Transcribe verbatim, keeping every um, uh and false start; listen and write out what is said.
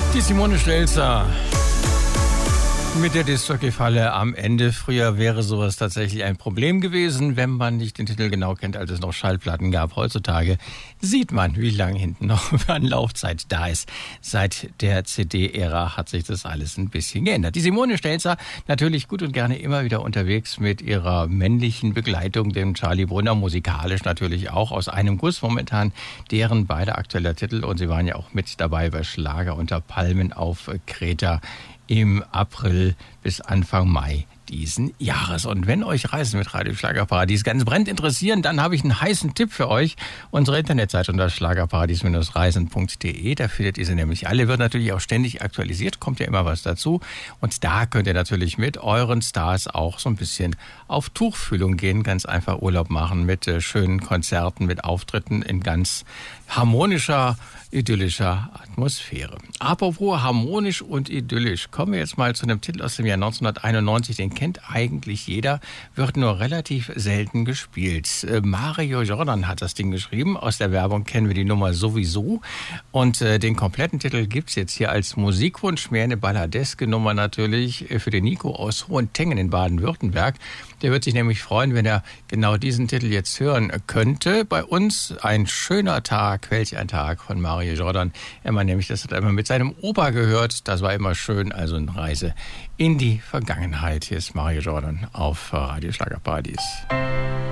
Die Simone Stelzer mit der Disc-Jockey-Falle am Ende. Früher wäre sowas tatsächlich ein Problem gewesen, wenn man nicht den Titel genau kennt, als es noch Schallplatten gab. Heutzutage sieht man, wie lange hinten noch an Laufzeit da ist. Seit der C D-Ära hat sich das alles ein bisschen geändert. Die Simone Stelzer natürlich gut und gerne immer wieder unterwegs mit ihrer männlichen Begleitung, dem Charlie Brunner, musikalisch natürlich auch aus einem Guss momentan, deren beide aktueller Titel. Und sie waren ja auch mit dabei bei Schlager unter Palmen auf Kreta im April bis Anfang Mai diesen Jahres. Und wenn euch Reisen mit Radio Schlagerparadies ganz brennend interessieren, dann habe ich einen heißen Tipp für euch. Unsere Internetseite unter schlagerparadies reisen punkt de, da findet ihr sie nämlich alle. Wird natürlich auch ständig aktualisiert, kommt ja immer was dazu. Und da könnt ihr natürlich mit euren Stars auch so ein bisschen auf Tuchfühlung gehen, ganz einfach Urlaub machen mit äh, schönen Konzerten, mit Auftritten in ganz harmonischer, idyllischer Atmosphäre. Apropos harmonisch und idyllisch, kommen wir jetzt mal zu einem Titel aus dem Jahr neunzehnhunderteinundneunzig, den kennt eigentlich jeder, wird nur relativ selten gespielt. Äh, Mario Jordan hat das Ding geschrieben, aus der Werbung kennen wir die Nummer sowieso und äh, den kompletten Titel gibt's jetzt hier als Musikwunsch, mehr eine balladeske Nummer natürlich äh, für den Nico aus Hohentengen in Baden-Württemberg. Der wird sich nämlich freuen, wenn er genau diesen Titel jetzt hören könnte. Bei uns ein schöner Tag, welch ein Tag von Mario Jordan. Er meint nämlich, das hat er immer mit seinem Opa gehört. Das war immer schön, also eine Reise in die Vergangenheit. Hier ist Mario Jordan auf Radio Schlagerparadies.